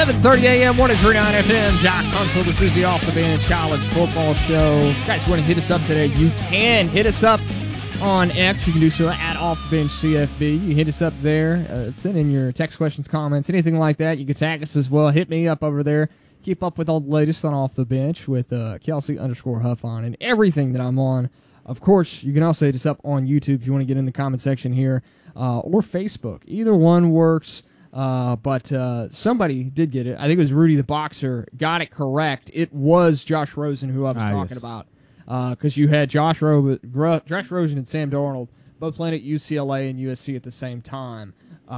7:30 a.m., 103.9 FM, Jocks Huntsville. This is the Off the Bench College Football Show. If you guys want to hit us up today, you can hit us up on X. You can do so at Off the Bench CFB. You hit us up there. Send in your text questions, comments, anything like that. You can tag us as well. Hit me up over there. Keep up with all the latest on Off the Bench with Kelsey_Huff on and everything that I'm on. Of course, you can also hit us up on YouTube if you want to get in the comment section here or Facebook. Either one works. But somebody did get it. I think it was Rudy the Boxer. Got it correct. It was Josh Rosen who I was talking about. Because you had Josh Rosen and Sam Darnold both playing at UCLA and USC at the same time.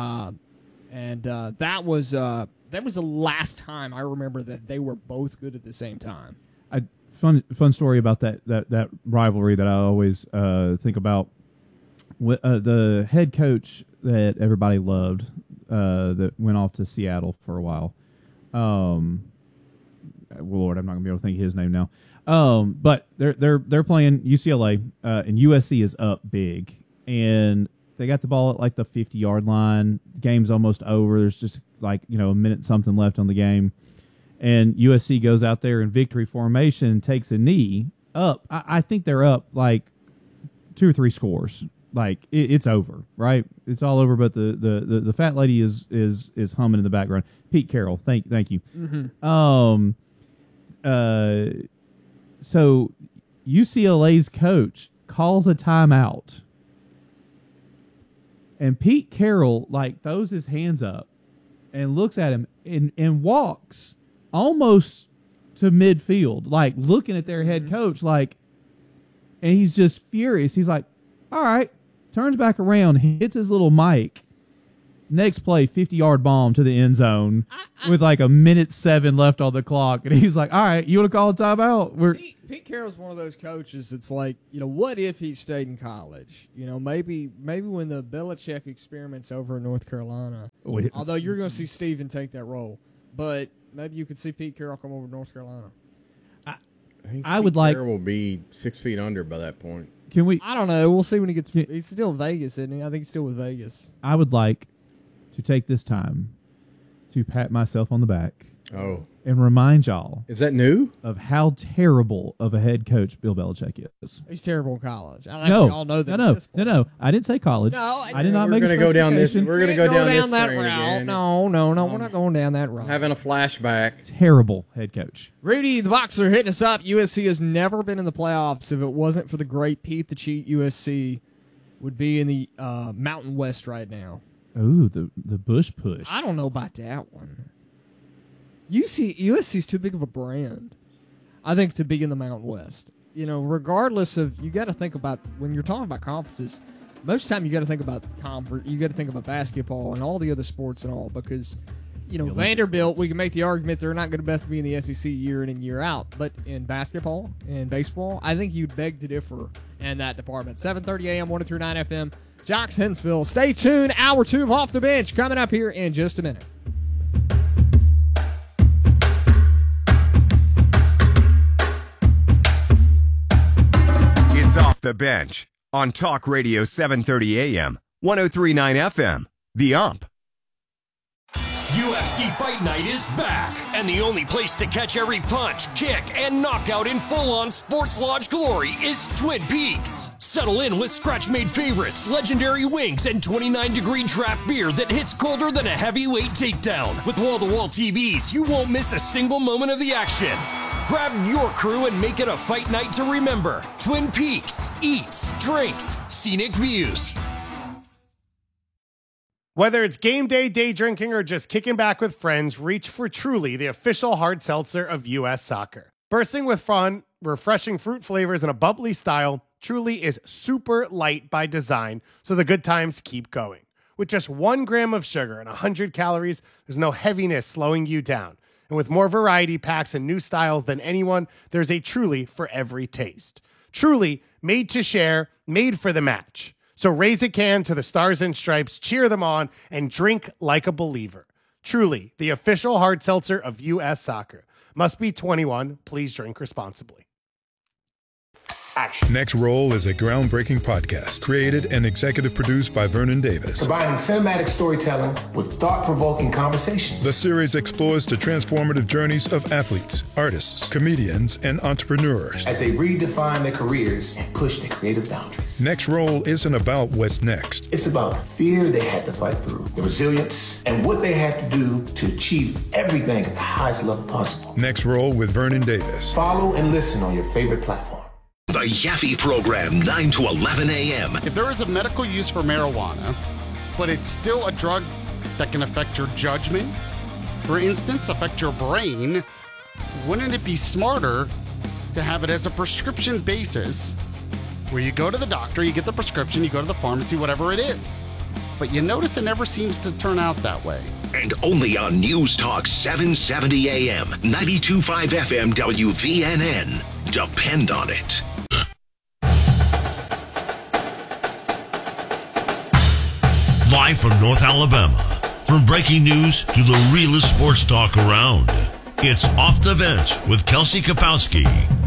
That was the last time I remember that they were both good at the same time. Fun story about that rivalry that I always think about. The head coach that everybody loved, that went off to Seattle for a while. Lord, I'm not gonna be able to think of his name now. But they're playing UCLA, and USC is up big, and they got the ball at like the 50-yard line. Game's almost over. There's just like a minute something left on the game, and USC goes out there in victory formation, takes a knee up. I think they're up like 2 or 3 scores. Like it's over, right? It's all over. But the fat lady is humming in the background. Pete Carroll, thank you. Mm-hmm. So UCLA's coach calls a timeout, and Pete Carroll throws his hands up and looks at him and walks almost to midfield, looking at their head coach, and he's just furious. He's like, "All right." Turns back around, hits his little mic. Next play, 50-yard bomb to the end zone with like a minute 7 left on the clock. And he's like, all right, you want to call a timeout? Pete Carroll's one of those coaches that's like, what if he stayed in college? Maybe when the Belichick experiment's over in North Carolina, although you're going to see Steven take that role, but maybe you could see Pete Carroll come over to North Carolina. I would like Carroll will be 6 feet under by that point. Can we? I don't know. We'll see when he gets. He's still in Vegas, isn't he? I think he's still with Vegas. I would like to take this time to pat myself on the back. Oh. And remind y'all. Is that new? Of how terrible of a head coach Bill Belichick is. He's terrible in college. I think we all know that. No. I didn't say college. No, I did not make a go down this. We're going to go down that route. No. We're not going down that route. Having a flashback. Terrible head coach. Rudy the Boxer hitting us up. USC has never been in the playoffs. If it wasn't for the great Pete the Cheat, USC would be in the Mountain West right now. Ooh, the Bush push. I don't know about that one. USC's too big of a brand, I think, to be in the Mountain West. Regardless of, you got to think about, when you're talking about conferences, most of the time you got to think about you got to think about basketball and all the other sports and all, because Vanderbilt, we can make the argument they're not going to be in the SEC year in and year out, but in basketball and baseball, I think you'd beg to differ in that department. 7:30 a.m. 103.9 FM, Jocks Huntsville. Stay tuned. Hour 2 of Off the Bench coming up here in just a minute. Off the Bench on Talk Radio 730 AM, 103.9 FM, The Ump. UFC Fight Night is back, and the only place to catch every punch, kick, and knockout in full-on sports lodge glory is Twin Peaks. Settle in with scratch-made favorites, legendary wings, and 29-degree draft beer that hits colder than a heavyweight takedown. With wall-to-wall TVs, you won't miss a single moment of the action. Grab your crew and make it a fight night to remember. Twin Peaks. Eats, drinks, scenic views. Whether it's game day, day drinking, or just kicking back with friends, reach for Truly, the official hard seltzer of U.S. Soccer. Bursting with fun, refreshing fruit flavors, and a bubbly style, Truly is super light by design, so the good times keep going. With just 1 gram of sugar and 100 calories, there's no heaviness slowing you down. And with more variety packs and new styles than anyone, there's a Truly for every taste. Truly, made to share, made for the match. So raise a can to the Stars and Stripes, cheer them on, and drink like a believer. Truly, the official hard seltzer of U.S. Soccer. Must be 21. Please drink responsibly. action. Next Roll is a groundbreaking podcast created and executive produced by Vernon Davis. Combining cinematic storytelling with thought-provoking conversations. The series explores the transformative journeys of athletes, artists, comedians, and entrepreneurs as they redefine their careers and push their creative boundaries. Next Roll isn't about what's next. It's about the fear they had to fight through, the resilience, and what they had to do to achieve everything at the highest level possible. Next Roll with Vernon Davis. Follow and listen on your favorite platform. The Yaffe Program, 9 to 11 a.m. If there is a medical use for marijuana, but it's still a drug that can affect your judgment, for instance, affect your brain, wouldn't it be smarter to have it as a prescription basis where you go to the doctor, you get the prescription, you go to the pharmacy, whatever it is. But you notice it never seems to turn out that way. And only on News Talk 770 AM, 92.5 FM WVNN. Depend on it. Live from North Alabama, from breaking news to the realest sports talk around. It's Off the Bench with Kelsey Kapowski